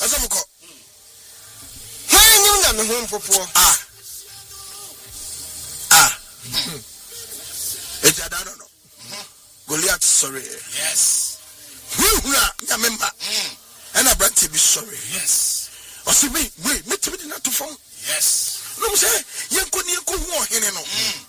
Asamuko. When you na me home popo. It's I don't know. Goliath sorry. Yes. Ya member. And I brought to be sorry. Yes. Or see me to be not to phone. Yes. No say, Yanko Niako war, no.